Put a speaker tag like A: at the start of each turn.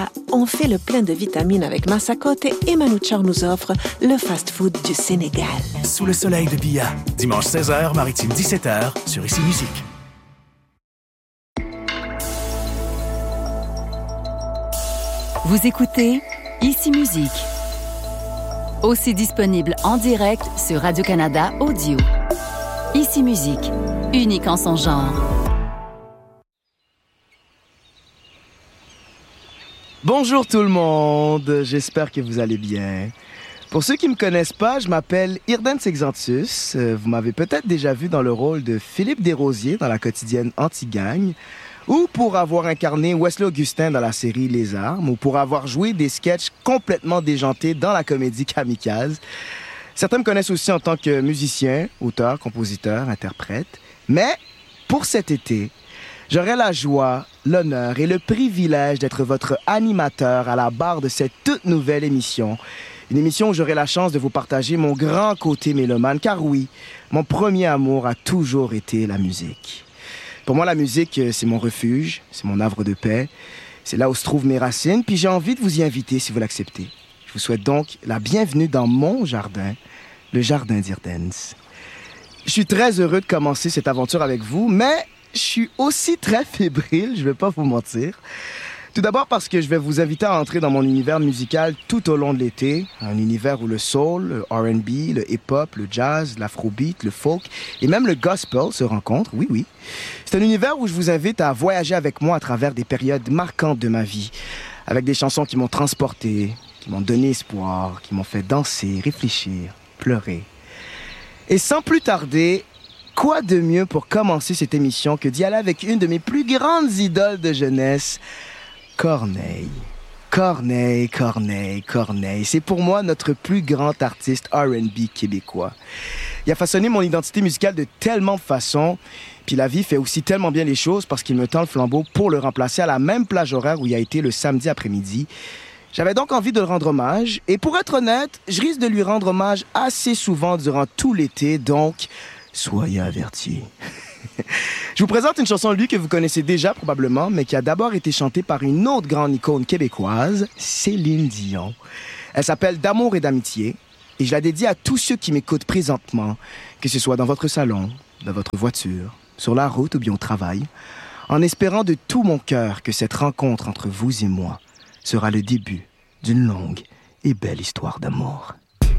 A: On fait le plein de vitamines avec Massacote et Manu Chao nous offre le fast-food du Sénégal.
B: Sous le soleil de Bia, dimanche 16h, Maritime 17h, sur Ici Musique.
C: Vous écoutez Ici Musique. Aussi disponible en direct sur Radio-Canada Audio. Ici Musique, unique en son genre.
D: Bonjour tout le monde, j'espère que vous allez bien. Pour ceux qui ne me connaissent pas, je m'appelle Irden Sexantus. Vous m'avez peut-être déjà vu dans le rôle de Philippe Desrosiers dans la quotidienne Anti-Gang, ou pour avoir incarné Wesley Augustin dans la série Les Armes, ou pour avoir joué des sketchs complètement déjantés dans la comédie Kamikaze. Certains me connaissent aussi en tant que musicien, auteur, compositeur, interprète. Mais pour cet été, j'aurai la joie, l'honneur et le privilège d'être votre animateur à la barre de cette toute nouvelle émission. Une émission où j'aurai la chance de vous partager mon grand côté mélomane, car oui, mon premier amour a toujours été la musique. Pour moi, la musique, c'est mon refuge, c'est mon havre de paix, c'est là où se trouvent mes racines, puis j'ai envie de vous y inviter si vous l'acceptez. Je vous souhaite donc la bienvenue dans mon jardin, le jardin d'Irdens. Je suis très heureux de commencer cette aventure avec vous, mais je suis aussi très fébrile, je vais pas vous mentir. Tout d'abord parce que je vais vous inviter à entrer dans mon univers musical tout au long de l'été. Un univers où le soul, le R&B, le hip-hop, le jazz, l'afrobeat, le folk et même le gospel se rencontrent, oui, oui. C'est un univers où je vous invite à voyager avec moi à travers des périodes marquantes de ma vie, avec des chansons qui m'ont transporté, qui m'ont donné espoir, qui m'ont fait danser, réfléchir, pleurer. Et sans plus tarder, quoi de mieux pour commencer cette émission que d'y aller avec une de mes plus grandes idoles de jeunesse, Corneille. Corneille. C'est pour moi notre plus grand artiste R&B québécois. Il a façonné mon identité musicale de tellement de façons, puis la vie fait aussi tellement bien les choses parce qu'il me tend le flambeau pour le remplacer à la même plage horaire où il a été le samedi après-midi. J'avais donc envie de le rendre hommage, et pour être honnête, je risque de lui rendre hommage assez souvent durant tout l'été, donc soyez avertis. Je vous présente une chanson de lui que vous connaissez déjà probablement, mais qui a d'abord été chantée par une autre grande icône québécoise, Céline Dion. Elle s'appelle D'amour et d'amitié, et je la dédie à tous ceux qui m'écoutent présentement, que ce soit dans votre salon, dans votre voiture, sur la route ou bien au travail, en espérant de tout mon cœur que cette rencontre entre vous et moi sera le début d'une longue et belle histoire d'amour.